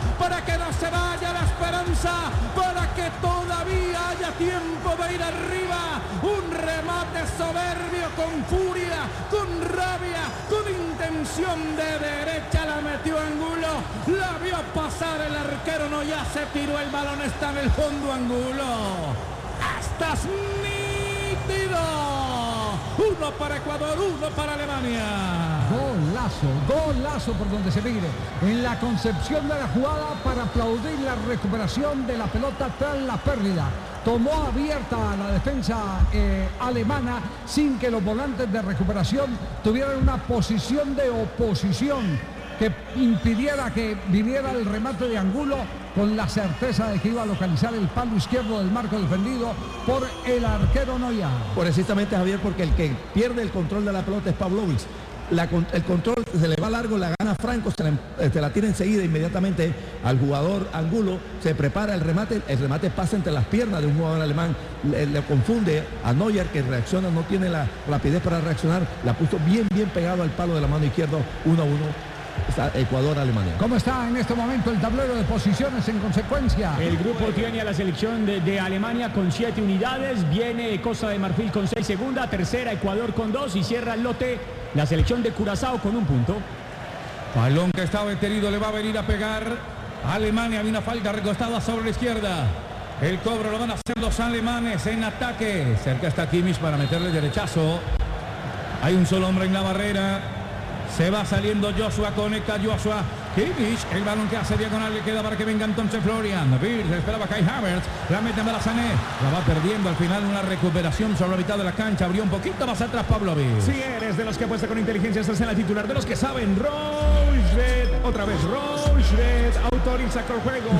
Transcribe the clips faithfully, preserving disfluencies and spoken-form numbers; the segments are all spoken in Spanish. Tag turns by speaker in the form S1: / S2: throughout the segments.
S1: para que no se vaya la esperanza, para que todavía haya tiempo de ir arriba. Un remate soberbio, con furia, con rabia, con intención de derecha, la metió Angulo, la vio pasar el arquero, no, ya se tiró el balón, está en el fondo Angulo. Estás nítido. Uno para Ecuador, uno para Alemania.
S2: Golazo, golazo por donde se mire. En la concepción de la jugada para aplaudir la recuperación de la pelota tras la pérdida. Tomó abierta la defensa eh, alemana sin que los volantes de recuperación tuvieran una posición de oposición que impidiera que viniera el remate de Angulo, con la certeza de que iba a localizar el palo izquierdo del marco defendido por el arquero Neuer.
S3: Precisamente, Javier, porque el que pierde el control de la pelota es Pavlovic. La, el control se le va largo, la gana Franco, se la, se la tira enseguida inmediatamente al jugador Angulo, se prepara el remate, el remate pasa entre las piernas de un jugador alemán, le, le confunde a Neuer, que reacciona, no tiene la rapidez para reaccionar, la puso bien bien pegado al palo de la mano izquierda, uno a uno. Ecuador-Alemania.
S2: ¿Cómo está en este momento el tablero de posiciones en consecuencia?
S4: El grupo tiene a la selección de, de Alemania con siete unidades, viene Costa de Marfil con seis segunda, tercera Ecuador con dos y cierra el lote la selección de Curazao con un punto.
S1: Balón que estaba detenido, le va a venir a pegar Alemania, viene una falta recostada sobre la izquierda. El cobro lo van a hacer los alemanes en ataque. Cerca está Kimmich para meterle derechazo. Hay un solo hombre en la barrera. Se va saliendo Joshua, conecta Joshua. Kimmich, el balón que hace diagonal, le queda para que venga entonces Florian Wirtz, esperaba Kai Havertz, la mete en la Sané, la va perdiendo al final, una recuperación sobre la mitad de la cancha, abrió un poquito más atrás Pavlovic.
S4: Si eres de los que apuesta con inteligencia, estás en la titular, de los que saben, Rochefort, otra vez Rochefort, autoriza con juegos,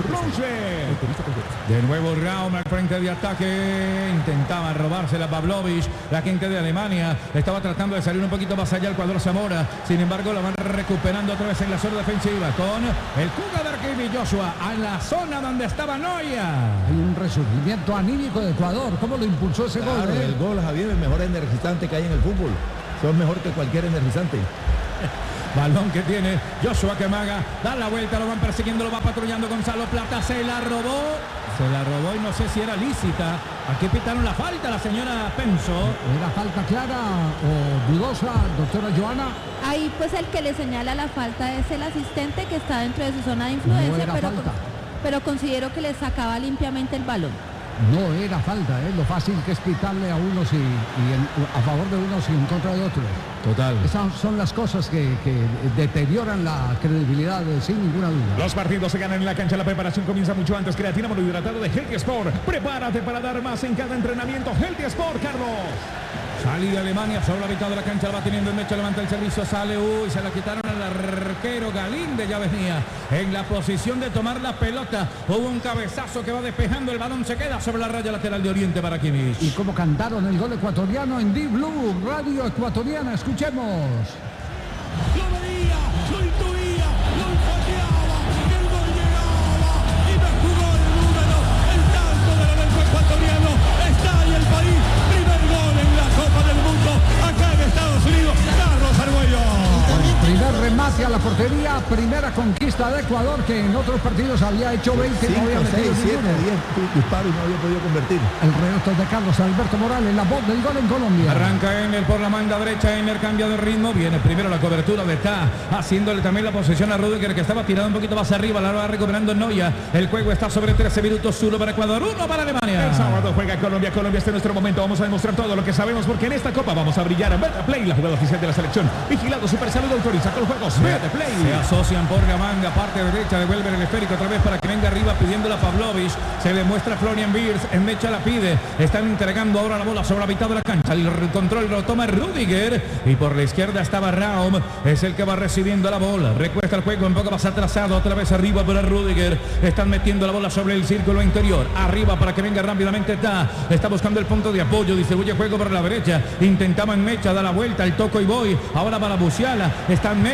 S4: Rochefort.
S1: De nuevo Raum al frente de ataque, intentaba robarse la Pavlovic, la gente de Alemania, estaba tratando de salir un poquito más allá el cuadro Zamora, sin embargo la van recuperando otra vez en la zona defensiva con el jugador Kimmich Joshua a la zona donde estaba Neuer.
S2: Hay un resurgimiento anímico de Ecuador. ¿Cómo lo impulsó ese
S3: claro,
S2: gol? ¿eh?
S3: El gol, Javier, el mejor energizante que hay en el fútbol. Son mejor que cualquier energizante.
S1: Balón que tiene Joshua, que maga, da la vuelta, lo van persiguiendo, lo va patrullando Gonzalo Plata, se la robó, se la robó y no sé si era lícita. Aquí pitaron la falta, la señora Penso.
S2: ¿Era falta clara o dudosa, doctora Joana?
S5: Ahí pues el que le señala la falta es el asistente que está dentro de su zona de influencia,
S2: no
S5: pero,
S2: falta.
S5: pero considero que le sacaba limpiamente el balón.
S2: No era falta, ¿eh? Lo fácil que es quitarle a unos y, y en, a favor de unos y en contra de otros.
S1: Total.
S2: Esas son las cosas que, que deterioran la credibilidad, sin ninguna duda.
S4: Los partidos se ganan en la cancha, la preparación comienza mucho antes. Creatina monohidratado de Healthy Sport. Prepárate para dar más en cada entrenamiento. Healthy Sport, Carlos.
S1: Salida Alemania sobre la mitad de la cancha, la va teniendo en mecha, levanta el servicio, sale, uy, se la quitaron al arquero Galinde, ya venía en la posición de tomar la pelota, hubo un cabezazo que va despejando, el balón se queda sobre la raya lateral de Oriente para Kimmich.
S2: Y como cantaron el gol ecuatoriano en Deep Blue, Radio Ecuatoriana, escuchemos.
S1: Lo veía, lo intuía, lo olfateaba, el gol llegaba y me jugó el número, el tanto del elenco ecuatoriano, está ahí el país, primer gol en la Copa del Mundo, acá en Estados Unidos, Carlos Argüello.
S2: Primer remate a la portería, primera conquista de Ecuador, que en otros partidos había hecho veinte,
S3: cinco,
S2: no había metido
S3: seis, siete,
S2: ninguno.
S3: diez disparos y no había podido convertir.
S2: El relato de Carlos Alberto Morales, la voz del gol en Colombia.
S1: Arranca Ener por la manga derecha, Ener cambia de ritmo, viene primero la cobertura de K, haciéndole también la posesión a Rudiger, que estaba tirado un poquito más arriba, la va recuperando Neuer. El juego está sobre trece minutos, uno para Ecuador, uno para Alemania.
S4: El sábado juega Colombia, Colombia, este es nuestro momento, vamos a demostrar todo lo que sabemos, porque en esta Copa vamos a brillar. Betplay, la jugada oficial de la selección, vigilado Super Salud, autoriza con los juegos. Betplay.
S1: Se asocian por la manga, parte derecha, devuelven el esférico otra vez para que venga arriba pidiéndola a Pavlovic, se le muestra Florian Wirtz, en mecha la pide, están entregando ahora la bola sobre la mitad de la cancha, el control lo toma Rudiger y por la izquierda estaba Raum, es el que va recibiendo la bola, recuesta el juego un poco más atrasado, otra vez arriba para Rudiger, están metiendo la bola sobre el círculo interior, arriba para que venga rápidamente Ta, está buscando el punto de apoyo, distribuye juego por la derecha, intentaba en mecha, da la vuelta, el toco y voy, ahora para Musiala, está en mecha, saca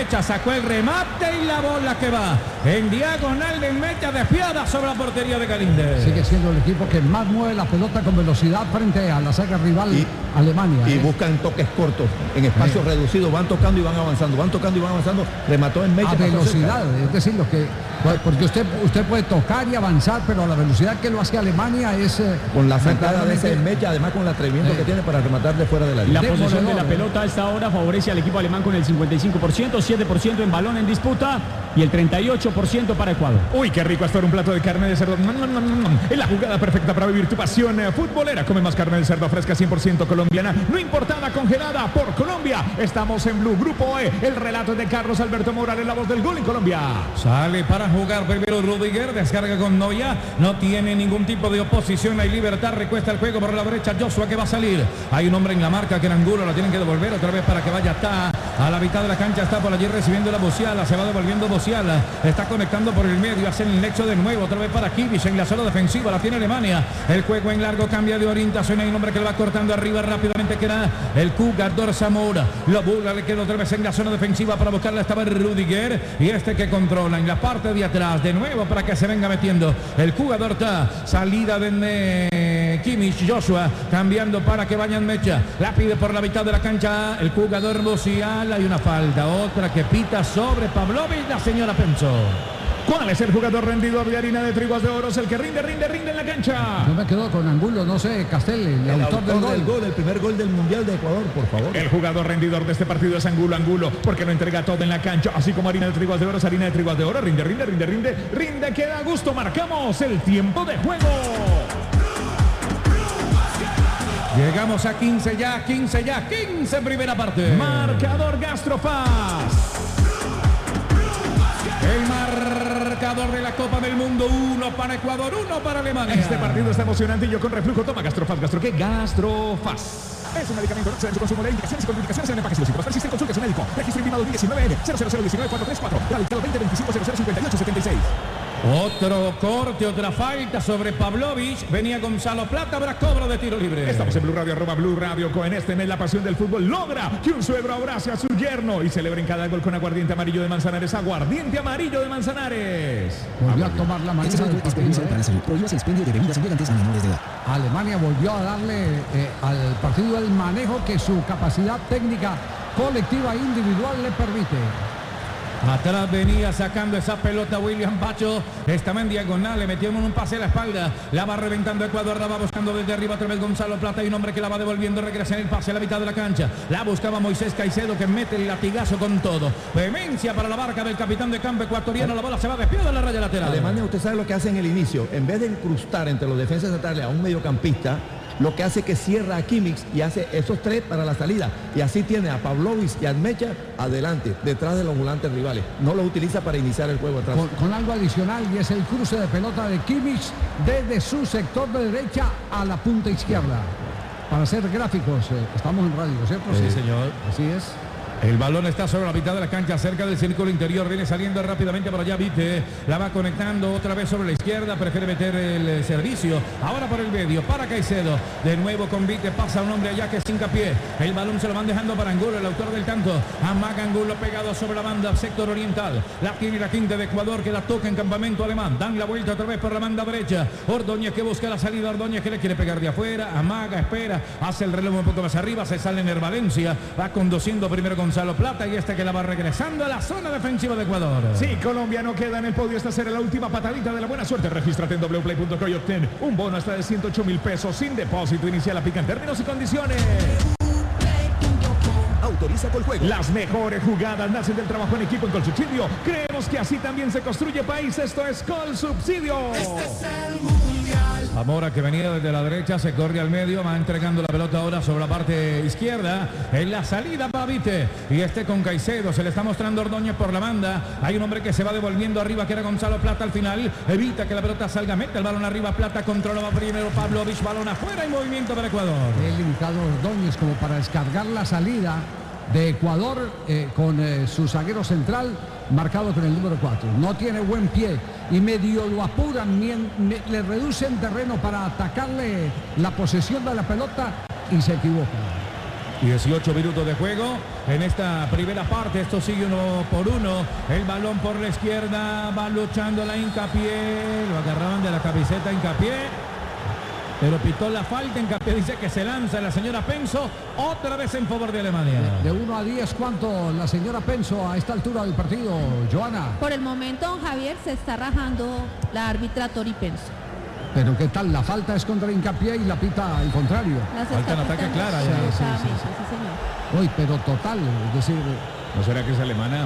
S1: sacó el remate y la bola que va en diagonal de Mecha, despiada sobre la portería de Galíndez.
S2: Sigue siendo el equipo que más mueve la pelota con velocidad frente a la saga rival
S3: y,
S2: Alemania.
S3: Y
S2: ¿eh?
S3: buscan toques cortos, en espacios eh. reducidos, van tocando y van avanzando, van tocando y van avanzando, remató en Mecha.
S2: A velocidad, es decir, lo que, porque usted, usted puede tocar y avanzar, pero la velocidad que lo hace Alemania es... Eh,
S3: con la sacada de ese Mecha, además con el atrevimiento eh. que tiene para rematar de fuera de la línea.
S4: La posesión de la pelota a esta hora favorece al equipo alemán con el cincuenta y cinco por ciento, siete por ciento en balón en disputa y el treinta y ocho por ciento para Ecuador.
S6: Uy, qué rico esto era un plato de carne de cerdo. Es la jugada perfecta para vivir tu pasión futbolera. Come más carne de cerdo fresca, cien por ciento colombiana, no importada, congelada por Colombia. Estamos en Blue Grupo E. El relato es de Carlos Alberto Morales, la voz del gol en Colombia.
S1: Sale para jugar primero Rudiger, descarga con Noya, no tiene ningún tipo de oposición, hay libertad, recuesta el juego por la derecha, Joshua que va a salir. Hay un hombre en la marca que era Angulo, la tienen que devolver otra vez para que vaya hasta a la mitad de la cancha, está por allí recibiendo la Bociala, se va devolviendo Bociala, está conectando por el medio, hace el nexo de nuevo, otra vez para Kimmich en la zona defensiva, la tiene Alemania, el juego en largo cambia de orientación, hay un hombre que lo va cortando arriba rápidamente que era el jugador Zamora, la burla le queda otra vez en la zona defensiva para buscarla, estaba Rudiger y este que controla en la parte de atrás, de nuevo para que se venga metiendo el jugador Ta, salida de eh, Kimmich, Joshua cambiando para que vayan Mecha, la pide por la mitad de la cancha el jugador Bociala, hay una falta, otra que pita sobre Pavlovic, la señora Penso.
S6: ¿Cuál es el jugador rendidor de harina de trigos de oros? El que rinde, rinde, rinde en la cancha.
S2: Yo me quedo con Angulo, no sé, Castel, el,
S3: el
S2: autor,
S3: autor
S2: del, gol.
S3: del gol, el primer gol del Mundial de Ecuador, por favor.
S6: El jugador rendidor de este partido es Angulo, Angulo, porque lo entrega todo en la cancha, así como harina de trigos de oros, harina de trigos de oro, rinde, rinde, rinde, rinde, rinde, que da gusto, marcamos el tiempo de juego.
S1: Llegamos a quince ya, quince ya, quince en primera parte.
S6: Marcador Gastrofast.
S1: El marcador de la Copa del Mundo, uno para Ecuador, uno para Alemania.
S6: Este partido está emocionante y yo con reflujo toma Gastrofast. ¿Gastro qué? Gastrofast. Es un medicamento, no excede en su consumo, de indicaciones y contraindicaciones en empaques lúcidos. Persiste, consulte a su médico. Registro intimado diecinueve N cero cero cero uno nueve cuatro tres cuatro. Radicado veinte veinticinco cero cero cincuenta y ocho setenta y seis.
S1: Otro corte, otra falta sobre Pavlovic. Venía Gonzalo Plata, habrá cobro de tiro libre.
S6: Estamos en Blue Radio, arroba Blue Radio. Con este mes la pasión del fútbol logra que un suegro abrace a su yerno y celebren cada gol con aguardiente amarillo de Manzanares. Aguardiente amarillo de Manzanares.
S2: Volvió a tomar la manera del partido. Para salud. Prohíbas el expendio de bebidas embriagantes a menores de edad. Alemania volvió a darle eh, al partido el manejo que su capacidad técnica colectiva e individual le permite.
S1: Atrás venía sacando esa pelota William Bacho. Estaba en diagonal, le metimos un pase a la espalda. La va reventando Ecuador, la va buscando desde arriba otra vez Gonzalo Plata. Y un hombre que la va devolviendo, regresa en el pase a la mitad de la cancha. La buscaba Moisés Caicedo que mete el latigazo con todo. Vehemencia para la barca del capitán de campo ecuatoriano. La bola se va despiada de la raya lateral.
S3: Alemania, usted sabe lo que hace en el inicio. En vez de incrustar entre los defensas centrales a un mediocampista, lo que hace que cierra a Kimmich y hace esos tres para la salida. Y así tiene a Pavlovic y a Mecha adelante, detrás de los volantes rivales. No los utiliza para iniciar el juego atrás.
S2: Con, con algo adicional y es el cruce de pelota de Kimmich desde su sector de derecha a la punta izquierda. Para hacer gráficos, eh, estamos en radio, ¿cierto?
S1: Sí, sí, señor.
S2: Así es.
S1: El balón está sobre la mitad de la cancha, cerca del círculo interior. Viene saliendo rápidamente por allá Vite. La va conectando otra vez sobre la izquierda. Prefiere meter el servicio. Ahora por el medio, para Caicedo. De nuevo con Vite. Pasa un hombre allá que es hincapié. El balón se lo van dejando para Angulo, el autor del tanto. Amaga Angulo pegado sobre la banda, sector oriental. La tiene la quinta de Ecuador que la toca en campamento alemán. Dan la vuelta otra vez por la banda derecha. Ordóñez que busca la salida. Ordóñez que le quiere pegar de afuera. Amaga, espera. Hace el reloj un poco más arriba. Se sale en Valencia. Va conduciendo primero con Gonzalo Plata y este que la va regresando a la zona defensiva de Ecuador.
S6: Sí, Colombia no queda en el podio. Esta será la última patadita de la buena suerte. Regístrate en doble u doble u doble u punto co y obtén un bono hasta de ciento ocho mil pesos sin depósito inicial. Aplica en términos y condiciones. Autoriza Coljuegos. Las mejores jugadas nacen del trabajo en equipo en Colsubsidio. Creemos que así también se construye país. Esto es Colsubsidio. Este es el mundial.
S1: Zamora que venía desde la derecha, se corre al medio, va entregando la pelota ahora sobre la parte izquierda. En la salida va Vite. Y este con Caicedo, se le está mostrando Ordóñez por la banda. Hay un hombre que se va devolviendo arriba, que era Gonzalo Plata al final. Evita que la pelota salga, mete el balón arriba, Plata controlaba primero Pavlovic, balón afuera y movimiento para Ecuador.
S2: El limitado Ordóñez como para descargar la salida de Ecuador eh, con eh, su zaguero central marcado con el número cuatro. No tiene buen pie y medio lo apuran, mien, me, le reducen terreno para atacarle la posesión de la pelota y se equivoca.
S1: dieciocho minutos de juego en esta primera parte. Esto sigue uno por uno. El balón por la izquierda. Va luchando la Hincapié. Lo agarraban de la camiseta Hincapié. Pero pitó la falta. Hincapié dice que se lanza la señora Penso. Otra vez en favor de Alemania.
S2: De uno a diez, ¿cuánto la señora Penso a esta altura del partido, Joana?
S5: Por el momento, don Javier, se está rajando la árbitra Tori Penso.
S2: Pero ¿qué tal? La falta es contra Hincapié y la pita al contrario.
S5: Las
S1: Falta en
S5: está
S1: ataque
S5: pitando.
S1: clara, ya.
S2: Sí, sí,
S5: Exactamente,
S2: sí,
S5: sí, señor.
S2: Uy, pero total, es decir,
S1: ¿No será que es alemana?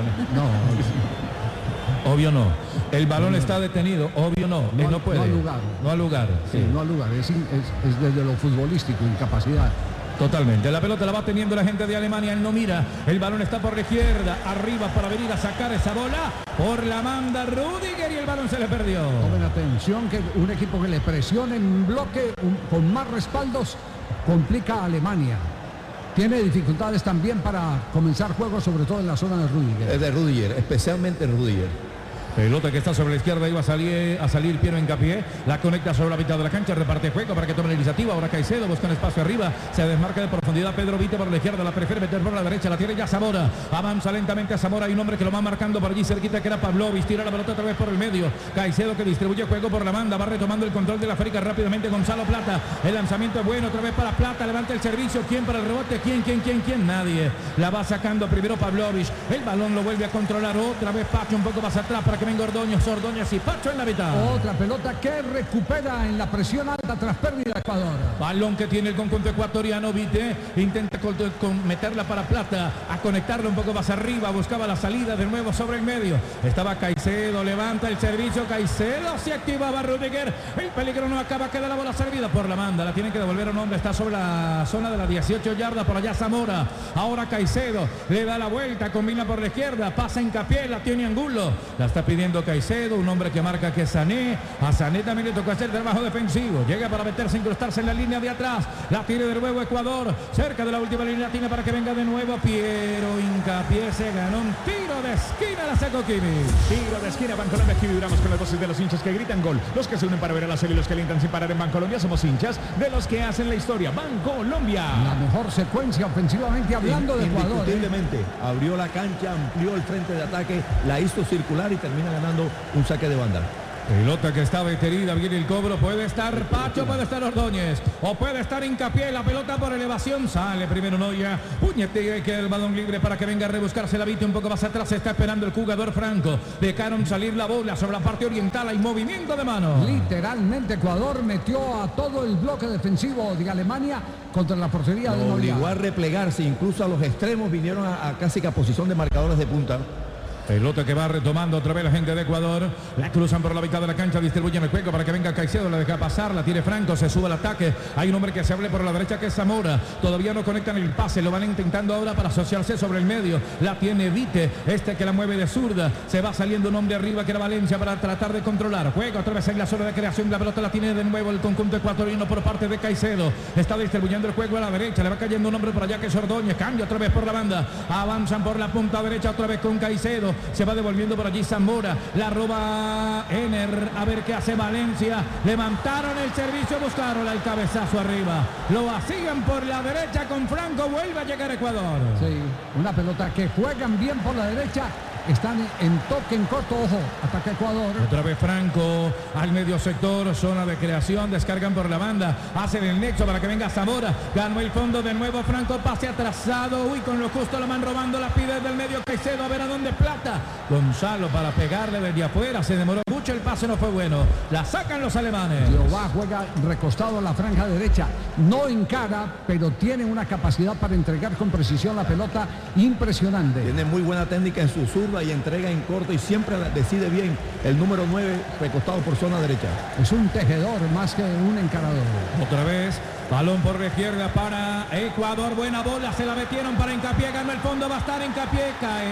S2: no,
S1: Obvio no. El balón está detenido. Obvio no.
S2: No
S1: Él no
S2: al-
S1: puede.
S2: no al lugar.
S1: No al lugar.
S2: sí, no al lugar, es, in- es- es desde lo futbolístico, incapacidad.
S1: Totalmente. La pelota la va teniendo la gente de Alemania. Él no mira. El balón está por la izquierda. Arriba para venir a sacar esa bola. Por la manda Rüdiger y el balón se le perdió.
S2: Tomen atención que un equipo que le presione en bloque un- con más respaldos complica a Alemania. Tiene dificultades también para comenzar juegos, sobre todo en la zona de Rüdiger.
S3: Es de Rüdiger, especialmente Rüdiger.
S1: Pelota que está sobre la izquierda, iba a salir, a salir Piero Hincapié, la conecta sobre la mitad de la cancha, reparte juego para que tome la iniciativa, ahora Caicedo busca un espacio arriba, se desmarca de profundidad Pedro Vite por la izquierda, la prefiere meter por la derecha, la tiene ya Zamora, avanza lentamente a Zamora, hay un hombre que lo va marcando por allí cerquita que era Pavlovich, tira la pelota otra vez por el medio, Caicedo que distribuye juego por la banda, va retomando el control de la África rápidamente Gonzalo Plata, el lanzamiento es bueno, otra vez para Plata, levanta el servicio, ¿quién para el rebote? ¿Quién, quién, quién, quién? Nadie, la va sacando primero Pavlovich, el balón lo vuelve a controlar otra vez Pacho un poco más atrás para que venga Ordóñez, Ordóñez y Pacho en la mitad.
S2: Otra pelota que recupera en la presión alta tras pérdida Ecuador.
S1: Balón que tiene el conjunto ecuatoriano, Vite intenta con, con meterla para Plata, a conectarla un poco más arriba, buscaba la salida de nuevo sobre el medio. Estaba Caicedo, levanta el servicio, Caicedo se activaba Rüdiger, el peligro no acaba, queda la bola servida por la banda, la tienen que devolver a un hombre, está sobre la zona de las dieciocho yardas, por allá Zamora, ahora Caicedo, le da la vuelta, combina por la izquierda, pasa Hincapié, la tiene Angulo, la está pidiendo Caicedo, un hombre que marca que es Sané, a Sané también le tocó hacer trabajo defensivo, llega para meterse, incrustarse en la línea de atrás, la tiene de nuevo Ecuador, cerca de la última línea latina para que venga de nuevo Piero Hincapié, se ganó un tiro de esquina, la sacó Kimi.
S6: Tiro de esquina, Bancolombia, aquí vibramos con las voces de los hinchas que gritan gol, los que se unen para ver a la serie y los que alientan sin parar en Bancolombia, somos hinchas de los que hacen la historia, Bancolombia.
S2: La mejor secuencia ofensivamente hablando de Ecuador. ¿eh?
S3: Indiscutiblemente, abrió la cancha, amplió el frente de ataque, la hizo circular y termina ganando un saque de banda.
S1: Pelota que está detenida, viene el cobro, puede estar Pacho, puede estar Ordóñez, o puede estar Hincapié, la pelota por elevación, sale primero Noya, puñete que el balón libre para que venga a rebuscarse la Vite un poco más atrás, está esperando el jugador Franco, dejaron salir la bola sobre la parte oriental, hay movimiento de mano.
S2: Literalmente Ecuador metió a todo el bloque defensivo de Alemania contra la portería de
S3: Lo
S2: Noya.
S3: obligó a replegarse, incluso a los extremos vinieron a, a casi que a posición de marcadores de punta.
S1: Pelota que va retomando otra vez la gente de Ecuador. La cruzan por la mitad de la cancha, distribuyen el juego para que venga Caicedo, la deja pasar, la tiene Franco, se sube al ataque. Hay un hombre que se abre por la derecha que es Zamora. Todavía no conectan el pase, lo van intentando ahora para asociarse sobre el medio. La tiene Vite, este que la mueve de zurda. Se va saliendo un hombre arriba que era Valencia para tratar de controlar. Juega otra vez en la zona de creación. La pelota la tiene de nuevo el conjunto ecuatoriano por parte de Caicedo. Está distribuyendo el juego a la derecha. Le va cayendo un hombre por allá que es Ordóñez. Cambia otra vez por la banda. Avanzan por la punta derecha otra vez con Caicedo. Se va devolviendo por allí Zamora, la roba Ener, a ver qué hace Valencia, levantaron el servicio, buscaron el cabezazo arriba, lo vacían por la derecha con Franco, vuelve a llegar Ecuador.
S2: Sí, una pelota que juegan bien por la derecha, están en toque en corto, ojo, ataca Ecuador.
S1: Otra vez Franco al medio sector, zona de creación, descargan por la banda, hacen el nexo para que venga Zamora, ganó el fondo de nuevo Franco, pase atrasado, uy, con lo justo la van robando, la pide del medio Caicedo, a ver a dónde Plata, Gonzalo para pegarle desde afuera, se demoró mucho, el pase no fue bueno, la sacan los alemanes.
S2: Jehová juega recostado a la franja derecha, no encara, pero tiene una capacidad para entregar con precisión la pelota impresionante.
S3: Tiene muy buena técnica en su zurda y entrega en corto y siempre decide bien el número nueve recostado por zona derecha.
S2: Es un tejedor más que un encarador.
S1: Otra vez, balón por la izquierda para Ecuador, buena bola, se la metieron para Hincapié, ganó el fondo, va a estar Hincapié, cae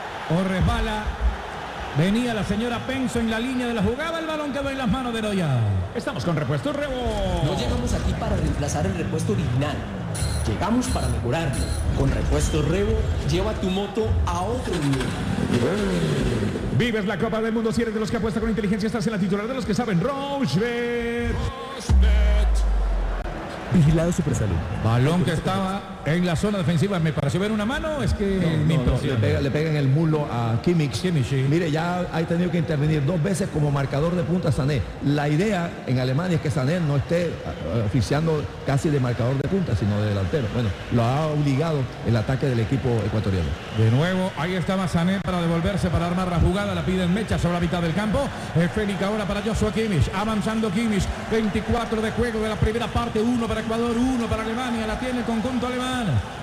S1: o resbala. Venía la señora Penso en la línea de la jugada, el balón quedó en las manos de Noya.
S6: Estamos con Repuestos Rebo.
S7: No llegamos aquí para reemplazar el repuesto original. Llegamos para mejorarlo. Con Repuestos Rebo, lleva tu moto a otro nivel.
S6: Vives la Copa del Mundo, si eres de los que apuesta con inteligencia, estás en la titular de los que saben. Rochebet.
S8: Vigilado Supersalud.
S1: Balón que estaba en la zona defensiva. Me pareció ver una mano. Es que
S3: No,
S1: mi
S3: no, no, le,
S1: impresión.
S3: pega, le pega en el muslo a Kimmich.
S1: Kimmich, sí.
S3: Mire, ya ha tenido que intervenir dos veces como marcador de punta Sané. La idea en Alemania es que Sané no esté uh, oficiando casi de marcador de punta, sino de delantero. Bueno, lo ha obligado el ataque del equipo ecuatoriano.
S1: De nuevo, ahí estaba Sané para devolverse, para armar la jugada. La piden Mecha sobre la mitad del campo. Es Félix ahora para Joshua Kimmich. Avanzando Kimmich. veinticuatro de juego de la primera parte. Uno para Ecuador, uno para Alemania. La tiene el conjunto alemán.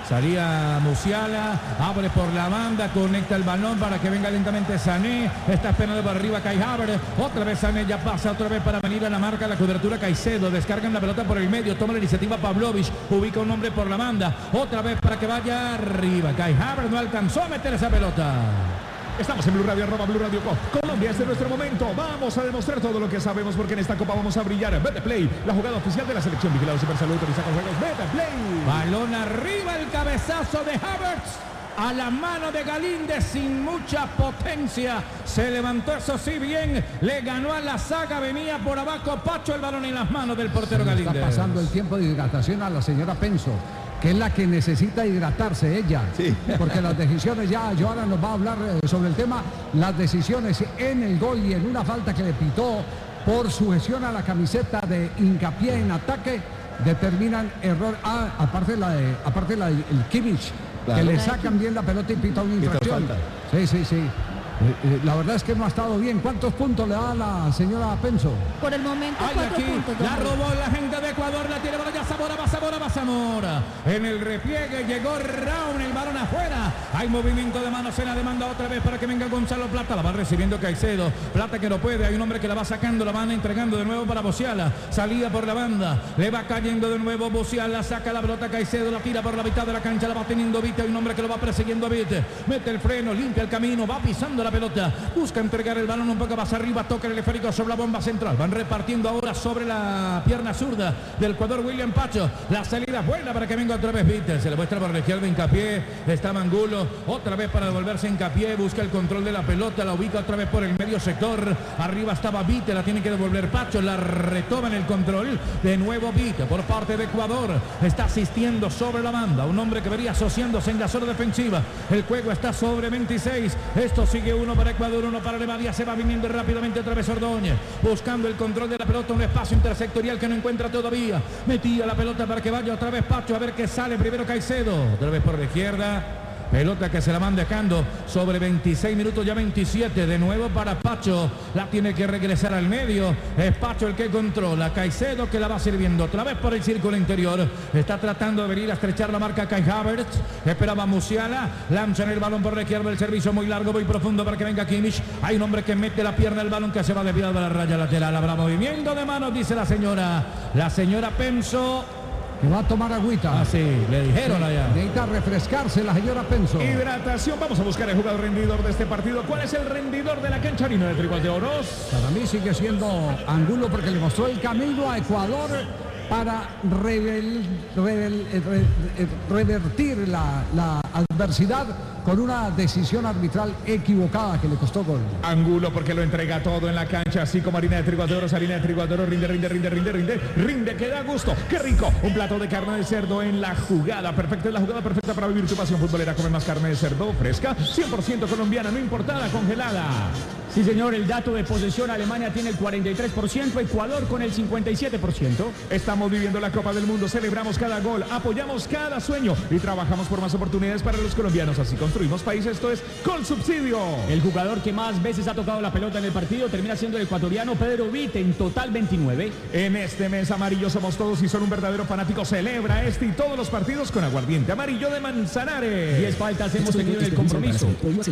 S1: Salía Musiala. Abre por la banda. Conecta el balón para que venga lentamente Sané. Está esperando por arriba Kai Havertz. Otra vez Sané ya pasa otra vez para venir a la marca. La cobertura Caicedo. Descargan la pelota por el medio. Toma la iniciativa Pavlovich. Ubica un hombre por la banda. Otra vez para que vaya arriba. Kai Havertz no alcanzó a meter esa pelota.
S6: Estamos en Blue Radio, arroba Blue Radio Co. Colombia, este es nuestro momento. Vamos a demostrar todo lo que sabemos porque en esta Copa vamos a brillar. Betplay, la jugada oficial de la selección. Vigilado Supersalud, autoriza con juegos. Betplay.
S1: Balón arriba, el cabezazo de Havertz. A la mano de Galíndez sin mucha potencia. Se levantó, eso sí, bien. Le ganó a la saga. Venía por abajo Pacho, el balón en las manos del portero Galíndez.
S2: Está pasando el tiempo de hidratación a la señora Penso, que es la que necesita hidratarse ella.
S3: Sí.
S2: Porque las decisiones, ya Joana nos va a hablar eh, sobre el tema, las decisiones en el gol y en una falta que le pitó por sujeción a la camiseta de hincapié en ataque, determinan error. Ah, aparte la de, aparte la de el Kimmich,
S3: Claro.
S2: que le sacan bien la pelota y pita una infracción.
S3: falta.
S2: Sí, sí, sí. Eh, eh, la verdad es que no ha estado bien. ¿Cuántos puntos le da la señora Penso?
S5: Por el momento,
S1: Ay,
S5: cuatro
S1: aquí
S5: puntos.
S1: la
S5: don Julio.
S1: robó la gente de Ecuador, la tiene para allá Zamora, va Zamora, va Zamora. En el repliegue llegó Raúl, el balón afuera. Hay movimiento de manos en la demanda otra vez para que venga Gonzalo Plata. La va recibiendo Caicedo. Plata que no puede, hay un hombre que la va sacando, la van entregando de nuevo para Musiala. Salía por la banda, le va cayendo de nuevo Musiala, saca la pelota Caicedo, la tira por la mitad de la cancha, la va teniendo Vite. Hay un hombre que lo va persiguiendo a Vite. Mete el freno, limpia el camino, va pisando la pelota. Busca entregar el balón un poco más arriba, toca el esférico sobre la bomba central. Van repartiendo ahora sobre la pierna zurda del Ecuador William Pacho. La salida buena para que venga otra vez Vite. Se le muestra por la izquierda Hincapié. Está Mangulo. Otra vez para devolverse Hincapié. Busca el control de la pelota. La ubica otra vez por el medio sector. Arriba estaba Vite. La tiene que devolver Pacho. La retoma en el control. De nuevo Vite por parte de Ecuador. Está asistiendo sobre la banda. Un hombre que vería asociándose en la zona defensiva. El juego está sobre veintiséis. Esto sigue uno para Ecuador, uno para Alemania. Se va viniendo rápidamente otra vez Ordóñez, buscando el control de la pelota, un espacio intersectorial que no encuentra todavía. Metía la pelota para que vaya otra vez Pacho, a ver qué sale. Primero Caicedo, otra vez por la izquierda. Pelota que se la van dejando sobre veintiséis minutos, ya veintisiete. De nuevo para Pacho. La tiene que regresar al medio. Es Pacho el que controla. Caicedo que la va sirviendo otra vez por el círculo interior. Está tratando de venir a estrechar la marca Kai Havertz. Esperaba Musiala. Lanzan el balón por la izquierda. El servicio muy largo, muy profundo para que venga Kimmich. Hay un hombre que mete la pierna al balón que se va desviado a la raya lateral. Habrá movimiento de manos, dice la señora. La señora Penso.
S2: Que va a tomar agüita.
S1: Ah, sí, le dijeron allá.
S2: Necesita refrescarse la señora Penso.
S6: Hidratación, vamos a buscar el jugador rendidor de este partido. ¿Cuál es el rendidor de la cancha? Harina de Triguas de Oros.
S2: Para mí sigue siendo Angulo porque le mostró el camino a Ecuador para revel, revel, re, revertir la, la adversidad con una decisión arbitral equivocada que le costó gol.
S6: Angulo porque lo entrega todo en la cancha, así como harina de Triguas de Oros, harina de Triguas de Oros, rinde, rinde, rinde, rinde, rinde, rinde, que da gusto, qué rico, un plato de carne de cerdo en la jugada perfecta, es la jugada perfecta para vivir tu pasión futbolera. Come más carne de cerdo fresca, cien por ciento colombiana, no importada, congelada.
S4: Sí, señor, el dato de posesión, Alemania tiene el cuarenta y tres por ciento, Ecuador con el cincuenta y siete por ciento.
S6: Estamos viviendo la Copa del Mundo, celebramos cada gol, apoyamos cada sueño y trabajamos por más oportunidades para los colombianos. Así construimos país, esto es Colsubsidio.
S4: El jugador que más veces ha tocado la pelota en el partido termina siendo el ecuatoriano Pedro Vite, en total veintinueve.
S6: En este mes amarillo somos todos y son un verdadero fanático. Celebra este y todos los partidos con aguardiente amarillo de Manzanares.
S4: diez faltas hemos tenido en el compromiso.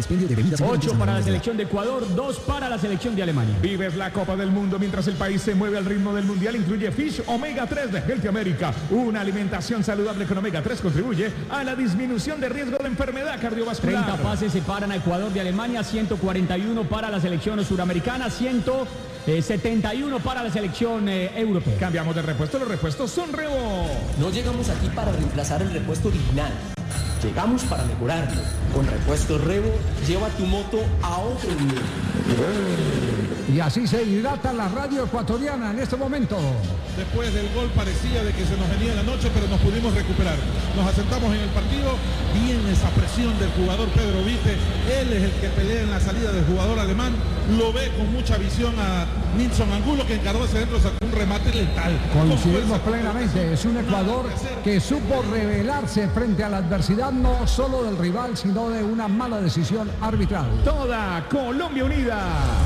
S4: ocho para la selección de Ecuador, dos para la selección de Alemania.
S6: Vives la Copa del Mundo mientras el país se mueve al ritmo del mundial. Incluye Fish Omega tres de Healthy America. Una alimentación saludable con Omega tres contribuye a la disminución de riesgo de enfermedad cardiovascular.
S4: treinta pases separan a Ecuador de Alemania, ciento cuarenta y uno para la selección suramericana, ciento setenta y uno para la selección eh, europea.
S6: Cambiamos de repuesto, los repuestos son Rebo.
S7: No llegamos aquí para reemplazar el repuesto original. Llegamos para mejorarlo. Con repuestos Revo, lleva tu moto a otro nivel.
S2: Y así se hidrata la radio ecuatoriana en este momento.
S8: Después del gol parecía de que se nos venía la noche, pero nos pudimos recuperar. Nos asentamos en el partido, bien esa presión del jugador Pedro Vite. Él es el que pelea en la salida del jugador alemán. Lo ve con mucha visión a Nilson Angulo, que encaró hacia adentro, sacó un remate letal.
S2: Coincidimos plenamente, es un Ecuador que supo rebelarse frente a la adversidad, no solo del rival, sino de una mala decisión arbitral.
S6: Toda Colombia unida.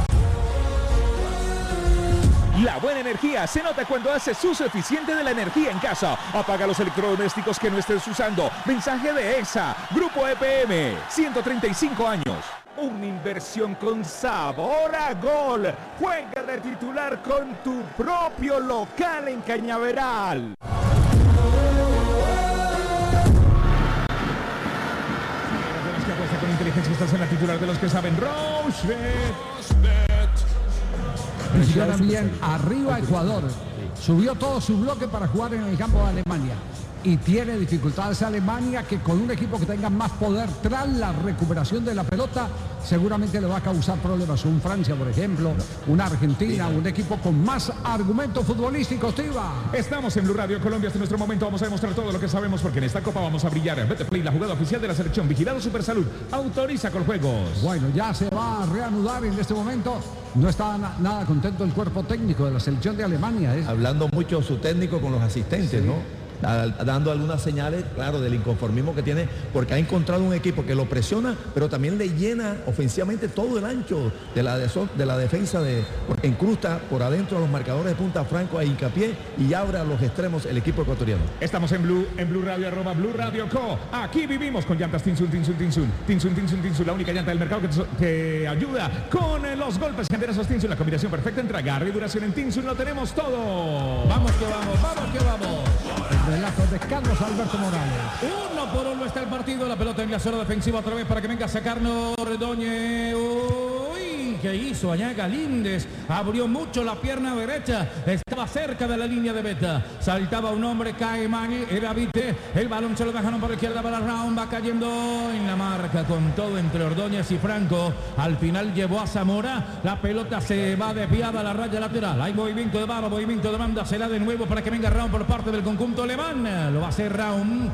S6: La buena energía se nota cuando haces uso eficiente de la energía en casa. Apaga los electrodomésticos que no estés usando. Mensaje de E S A, Grupo E P M, ciento treinta y cinco años. Una inversión con sabor a gol. Juega de titular con tu propio local en Cañaveral. De los que apuesta con inteligencia, estás en la titular de los que saben. Rochebet.
S2: Presiona bien arriba Ecuador. Subió todo su bloque para jugar en el campo de Alemania. Y tiene dificultades Alemania, que con un equipo que tenga más poder tras la recuperación de la pelota, seguramente le va a causar problemas. Un Francia, por ejemplo, una Argentina, un equipo con más argumentos futbolísticos, Tiva.
S6: Estamos en Blue Radio Colombia. Hasta nuestro momento vamos a demostrar todo lo que sabemos, porque en esta Copa vamos a brillar. Betplay, la jugada oficial de la selección. Vigilado Supersalud. Autoriza con juegos.
S2: Bueno, ya se va a reanudar en este momento. No está na nada contento el cuerpo técnico de la selección de Alemania. ¿eh?
S3: Hablando mucho su técnico con los asistentes, sí. ¿no? Dando algunas señales, claro, del inconformismo que tiene, porque ha encontrado un equipo que lo presiona, pero también le llena ofensivamente todo el ancho de la, de, de la defensa, de incrusta por adentro a los marcadores de punta Franco a hincapié y abre a los extremos el equipo ecuatoriano.
S6: Estamos en Blue, en Blue Radio, arroba Blue Radio Co. Aquí vivimos con llantas Tinsun, Tinsun, Tinsun, Tinsun, Tinsun, Tinsun, la única llanta del mercado que, que ayuda con los golpes generosos Tinsun, la combinación perfecta entre agarre y duración en Tinsun, lo tenemos todo.
S1: Vamos que vamos, vamos que vamos.
S2: Relato de Carlos Alberto Morales.
S1: Uno por uno está el partido. La pelota en la zona defensiva otra vez para que venga a sacarnos Ordóñez. Uy, ¿qué hizo allá Galíndez? Abrió mucho la pierna derecha. Estaba cerca de la línea de meta. Saltaba un hombre, cae Mani, era Vite. El balón se lo dejaron por la izquierda para Raúl. Va cayendo en la marca con todo entre Ordóñez y Franco. Al final llevó a Zamora. La pelota se va desviada a la raya lateral. Hay movimiento de bala, movimiento de banda. Será de nuevo para que venga Raúl por parte del conjunto alemán. Lo va a hacer Raúl.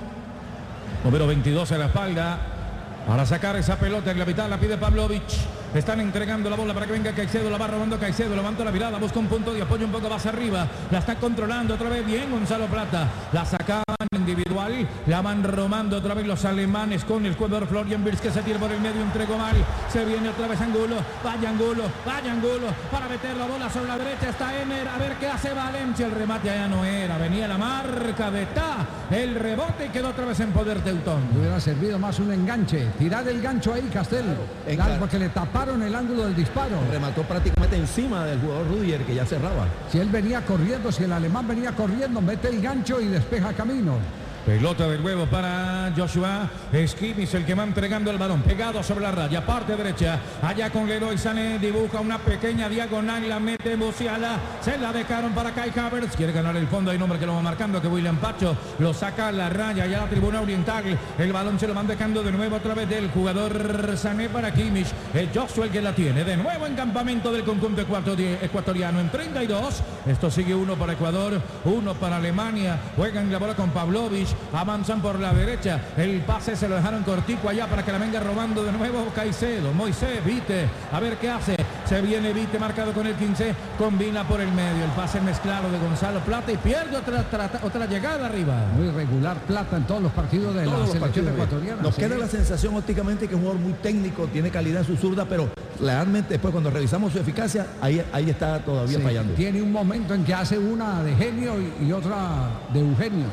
S1: Número veintidós en la espalda. Para sacar esa pelota en la mitad la pide Pavlovic. Están entregando la bola para que venga Caicedo. La va robando Caicedo. Levanta la mirada. Busca un punto de apoyo un poco más arriba. La está controlando otra vez bien Gonzalo Plata. La sacaban individual. La van romando otra vez los alemanes con el jugador Florian Wirtz, que se tira por el medio. Entregó mal. Se viene otra vez Angulo. Vaya Angulo. Vaya Angulo. Para meter la bola sobre la derecha está Ener. A ver qué hace Valencia. El remate allá no era. Venía la marca de Ta. El rebote y quedó otra vez en poder Teutón.
S2: Hubiera servido más un enganche. Tirar el gancho ahí, Castel. Claro, porque le taparon el ángulo del disparo.
S3: Remató prácticamente encima del jugador Rudiger, que ya cerraba.
S2: Si él venía corriendo, si el alemán venía corriendo, mete el gancho y despeja camino.
S1: Pelota de nuevo para Joshua. Esquivis el que va entregando el balón. Pegado sobre la raya. Parte derecha. Allá con Leroy Sané. Dibuja una pequeña diagonal. La mete Musiala. Se la dejaron para Kai Havertz. Quiere ganar el fondo. Hay nombre que lo va marcando, que William Pacho. Lo saca a la raya. Ya la tribuna oriental. El balón se lo van dejando de nuevo otra vez del jugador Sané para Kimmich. Es Joshua el que la tiene. De nuevo en campamento del conjunto ecuatoriano en treinta y dos. Esto sigue uno para Ecuador. Uno para Alemania. Juegan la bola con Pavlovic. Avanzan por la derecha. El pase se lo dejaron cortico allá para que la venga robando de nuevo Caicedo. Moisés, Vite. A ver qué hace. Se viene Vite marcado con el quince. Combina por el medio. El pase mezclado de Gonzalo Plata y pierde otra, otra, otra llegada arriba.
S2: Muy regular Plata en todos los partidos de todos la selección ecuatoriana.
S3: Nos ¿sí? queda la sensación ópticamente que es un jugador muy técnico, tiene calidad en su zurda, pero realmente después cuando revisamos su eficacia, ahí, ahí está todavía sí, fallando.
S2: Tiene un momento en que hace una de genio y, y otra de Eugenio.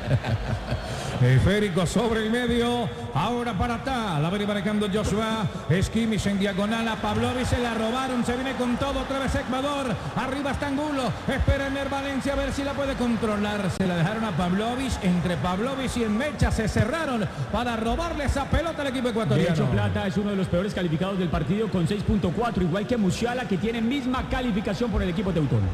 S1: Esférico sobre el medio. Ahora para Ta. La viene marcando Joshua. Esquimis en diagonal a Pavlovic. Se la robaron. Se viene con todo. Otra vez Ecuador. Arriba está Angulo. Espera Ener Valencia a ver si la puede controlar. Se la dejaron a Pavlovic. Entre Pavlovic y en Mecha se cerraron para robarle esa pelota al equipo ecuatoriano.
S4: De hecho, Plata es uno de los peores calificados del partido con seis punto cuatro. Igual que Musiala, que tiene misma calificación por el equipo teutón.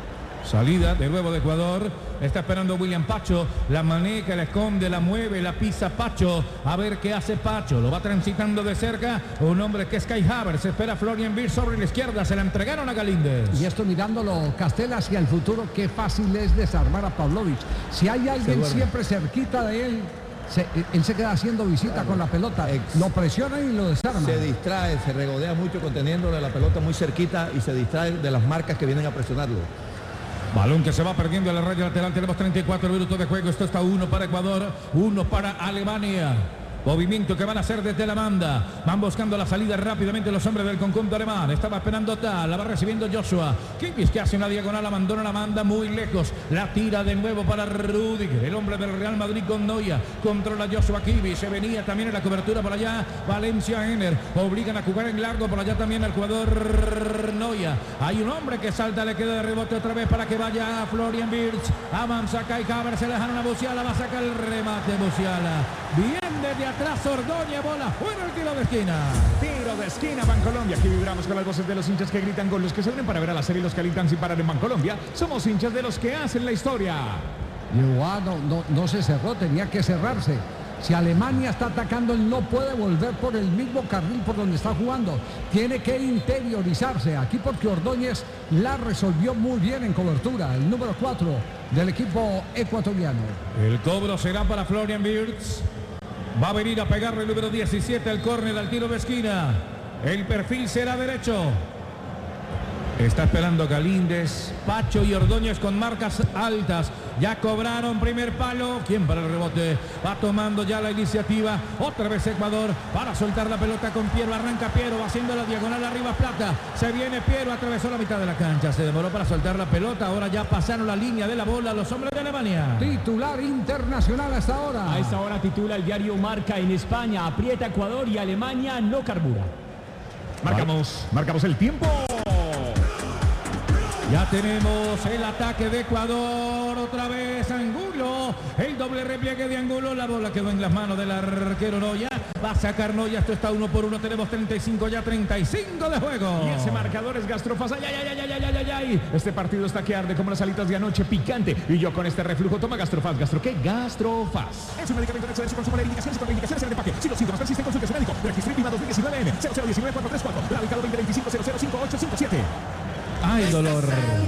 S1: Salida de nuevo de Ecuador. Está esperando William Pacho. La maneja, la esconde, la mueve, la pisa Pacho. A ver qué hace Pacho. Lo va transitando de cerca. Un hombre que es Kai Havertz. Se espera Florian Wirtz sobre la izquierda. Se la entregaron a Galíndez.
S2: Y esto mirándolo Castel hacia el futuro. Qué fácil es desarmar a Pavlovich. Si hay alguien siempre cerquita de él, se, él se queda haciendo visita claro. con la pelota. Ex. Lo presiona y lo desarma.
S3: Se distrae, se regodea mucho conteniéndole la pelota muy cerquita y se distrae de las marcas que vienen a presionarlo.
S1: Balón que se va perdiendo en la raya lateral. Tenemos treinta y cuatro minutos de juego. Esto está uno para Ecuador, uno para Alemania. Movimiento que van a hacer desde la banda. Van buscando la salida rápidamente los hombres del conjunto alemán. Estaba esperando Tal, la va recibiendo Joshua. Kimmich que hace una diagonal, abandona la banda muy lejos. La tira de nuevo para Rüdiger, el hombre del Real Madrid con Neuer. Controla Joshua Kimmich. Se venía también en la cobertura por allá Valencia Enner. Obligan a jugar en largo por allá también al jugador Neuer. Hay un hombre que salta, le queda de rebote otra vez para que vaya a Florian Wirtz. Avanza Kai Havertz, se le dejaron a Musiala, va a sacar el remate Musiala. Bien desde atrás Ordóñez, bola fuera el tiro de esquina.
S6: Tiro de esquina, Bancolombia. Aquí vibramos con las voces de los hinchas que gritan, con los que se unen para ver a la serie y los que alientan sin parar en Bancolombia. Somos hinchas de los que hacen la historia.
S2: Igual no, no, no se cerró, tenía que cerrarse. Si Alemania está atacando, él no puede volver por el mismo carril por donde está jugando. Tiene que interiorizarse aquí porque Ordóñez la resolvió muy bien en cobertura. El número cuatro del equipo ecuatoriano.
S1: El cobro será para Florian Wirtz. Va a venir a pegarle el número diecisiete al córner, al tiro de esquina. El perfil será derecho. Está esperando Galíndez, Pacho y Ordóñez con marcas altas. Ya cobraron primer palo. ¿Quién para el rebote? Va tomando ya la iniciativa. Otra vez Ecuador para soltar la pelota con Piero. Arranca Piero, va haciendo la diagonal arriba Plata. Se viene Piero, atravesó la mitad de la cancha. Se demoró para soltar la pelota. Ahora ya pasaron la línea de la bola los hombres de Alemania.
S2: Titular internacional hasta ahora.
S4: A esta hora titula el diario Marca en España. Aprieta Ecuador y Alemania no carbura.
S6: Marcamos, marcamos el tiempo.
S1: Ya tenemos el ataque de Ecuador, otra vez Angulo, el doble repliegue de Angulo, la bola quedó en las manos del arquero Noya, va a sacar Noya, esto está uno por uno, tenemos treinta y cinco, ya treinta y cinco de juego.
S6: Y ese marcador es Gastrofaz, ay, ay, ay, ay, ay, ay, ay, ay. Este partido está que arde como las alitas de anoche, picante, y yo con este reflujo, toma Gastrofaz, ¿Gastro qué? Gastrofaz. Es un medicamento de excelente consumo de indicaciones y contraindicaciones en el empaque. Si los síntomas persisten, consulte a su médico. Registro INVIMA dos mil diecinueve N cero cero uno nueve cuatro tres cuatro, radicado veinte veinticinco cero cero cinco ocho cinco siete.
S1: ¡Ay, dolor!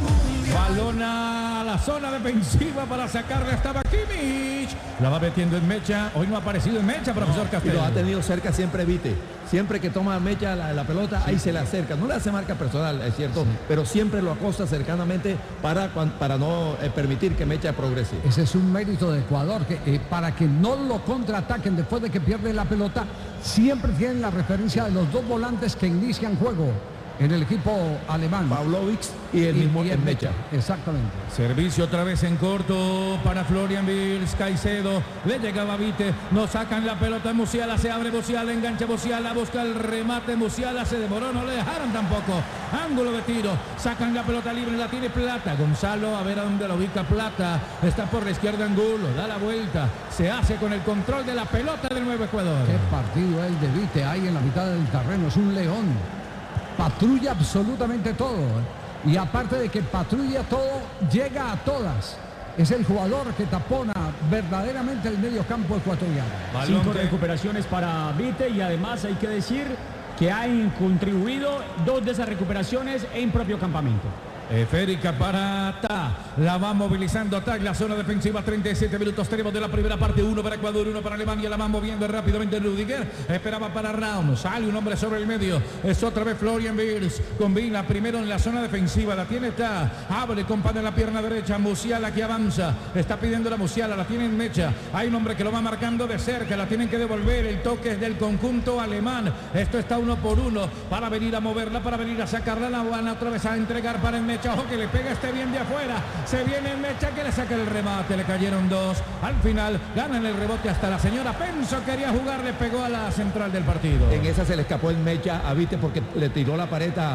S1: Balón a la zona defensiva para sacarle. Estaba Kimmich. La va metiendo en Mecha. Hoy no ha aparecido en Mecha, profesor
S3: no,
S1: Castel.
S3: Y lo ha tenido cerca siempre Vite. Siempre que toma Mecha la, la pelota, sí, ahí se le acerca. No le hace marca personal, es cierto, sí, pero siempre lo acosta cercanamente para, para no eh, permitir que Mecha progrese.
S2: Ese es un mérito de Ecuador, que eh, para que no lo contraataquen después de que pierde la pelota, siempre tienen la referencia de los dos volantes que inician juego en el equipo alemán.
S3: Pavlovich y el y, mismo
S2: y el
S3: Mecha.
S2: Exactamente.
S1: Servicio otra vez en corto para Florian Wirtz. Caicedo, le llegaba Vite, no sacan la pelota. Musiala, se abre Musiala, engancha Musiala, busca el remate. Musiala se demoró, no le dejaron tampoco. Ángulo de tiro, sacan la pelota libre, la tiene Plata. Gonzalo, a ver a dónde la ubica Plata. Está por la izquierda Angulo, da la vuelta, se hace con el control de la pelota del nuevo Ecuador.
S2: Qué partido el de Vite ahí en la mitad del terreno, es un león. Patrulla absolutamente todo. Y aparte de que patrulla todo, llega a todas. Es el jugador que tapona verdaderamente el medio campo ecuatoriano.
S4: Cinco recuperaciones para Vite y además hay que decir que han contribuido dos de esas recuperaciones en propio campamento.
S1: Esférica para Ta, la va movilizando Ta, la zona defensiva, treinta y siete minutos tenemos de la primera parte, uno para Ecuador, uno para Alemania, la va moviendo rápidamente Rüdiger, esperaba para Raum, sale un hombre sobre el medio, es otra vez Florian Wirtz, combina primero en la zona defensiva, la tiene Ta, abre, compone la pierna derecha, Musiala que avanza, está pidiendo la Musiala, la tiene en Mecha, hay un hombre que lo va marcando de cerca, la tienen que devolver, el toque es del conjunto alemán, esto está uno por uno, para venir a moverla, para venir a sacarla, la van otra vez a entregar para el Mecha. Ojo que le pega este bien de afuera, se viene el Mecha que le saca el remate, le cayeron dos, al final ganan el rebote hasta la señora Penso, quería jugar, le pegó a la central del partido.
S3: En esa se le escapó el Mecha a Vite porque le tiró la pared a,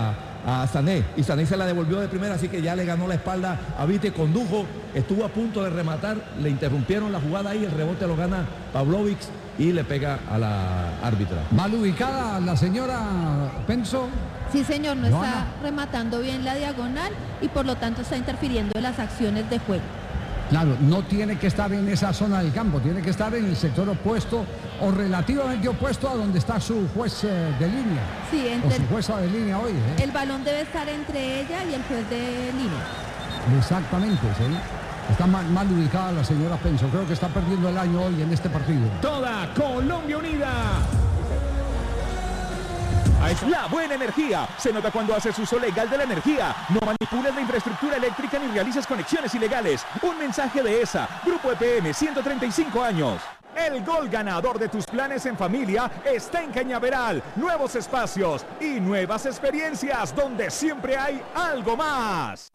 S3: a Sané, y Sané se la devolvió de primera, así que ya le ganó la espalda a Vite, condujo, estuvo a punto de rematar, le interrumpieron la jugada ahí, el rebote lo gana Pavlovic y le pega a la árbitra.
S2: Mal ubicada la señora Penso.
S5: Sí, señor, no
S2: Joana.
S5: está rematando bien la diagonal y por lo tanto está interfiriendo en las acciones de juego.
S2: Claro, no tiene que estar en esa zona del campo, tiene que estar en el sector opuesto o relativamente opuesto a donde está su juez eh, de línea.
S5: Sí,
S2: O
S5: entre
S2: su jueza de línea hoy. ¿eh?
S5: el balón debe estar entre ella y el juez de línea.
S2: Exactamente, sí. Está mal, mal ubicada la señora Penso. Creo que está perdiendo el año hoy en este partido.
S4: Toda Colombia unida.
S6: La buena energía se nota cuando haces uso legal de la energía. No manipules la infraestructura eléctrica ni realices conexiones ilegales. Un mensaje de E S A, Grupo E P M, ciento treinta y cinco años. El gol ganador de tus planes en familia está en Cañaveral. Nuevos espacios y nuevas experiencias donde siempre hay algo más.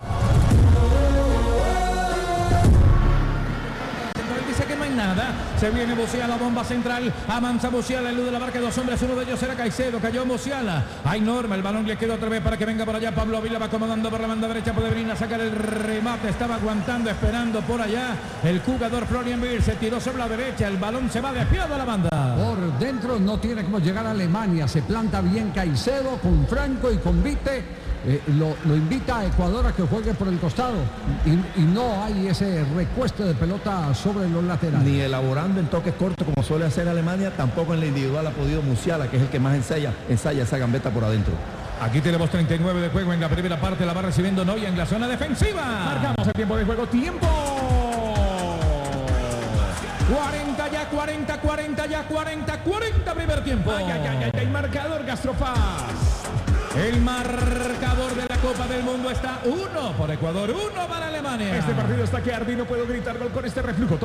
S1: Dice que no hay nada. Se viene Musiala, bomba central. Avanza Musiala, elude la marca de dos hombres. Uno de ellos era Caicedo. Cayó Musiala. Hay Norma. El balón le quedó otra vez para que venga por allá. Pablo Vila va acomodando por la banda derecha. Puede venir a sacar el remate. Estaba aguantando, esperando por allá. El jugador Florian Wirtz se tiró sobre la derecha. El balón se va desviado a la banda.
S2: Por dentro no tiene cómo llegar a Alemania. Se planta bien Caicedo con Franco y con Vite. Eh, lo, lo invita a Ecuador a que juegue por el costado y, y no hay ese recueste de pelota sobre los laterales.
S3: Ni elaborando en toques cortos como suele hacer Alemania, tampoco en la individual ha podido Musiala, que es el que más ensaya, ensaya esa gambeta por adentro.
S1: Aquí tenemos treinta y nueve de juego en la primera parte. La va recibiendo Neuer en la zona defensiva.
S4: Marcamos el tiempo de juego. Tiempo.
S1: cuarenta ya, cuarenta, cuarenta ya, cuarenta, cuarenta primer tiempo.
S4: Ay, ay, ay, ay, ay, marcador Gastrofaz.
S1: El marcador de la Copa del Mundo está uno por Ecuador, uno para Alemania.
S4: Este partido está que arde y no puedo gritar gol con este reflujo.